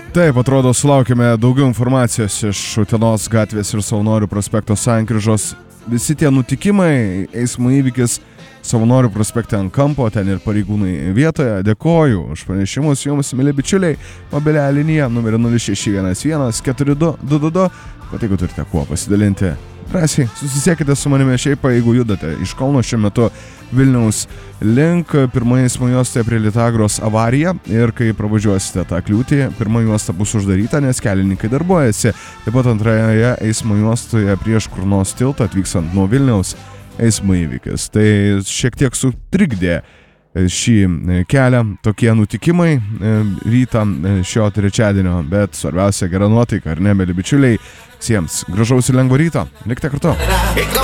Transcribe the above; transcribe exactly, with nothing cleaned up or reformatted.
Taip, atrodo, sulaukime daugiau informacijos iš Utenos gatvės ir Savanorių prospekto sankryžos. Visi tie nutikimai, eismo įvykis Savanorių prospekte ant kampo, ten ir pareigūnai vietoje. Dėkoju už pranešimus jums, mėly bičiuliai. Mobiliąją liniją numerį nulis šeši vienas vienas keturi du du du du. Bet jeigu turite kuo pasidalinti, drąsiai susisiekite su manimi. Šiaip, jeigu judate iš Kauno šiuo metu Vilniaus link, pirmoje eismo juostoje prie Litagros avarija ir kai pravažiuosite tą kliūtį, pirma juosta bus uždaryta, nes kelininkai darbuojasi. Taip pat antroje eismo juostoje prieš Kurnos tiltą atvykstant nuo Vilniaus eismo įvykis. Tai šiek tiek sutrikdė šį kelią tokie nutikimai rytą šio trečiadienio, bet svarbiausia gera nuotaika, ar ne, mėly bičiuliai, visiems gražaus ir lengvo ryto. Likite kartu.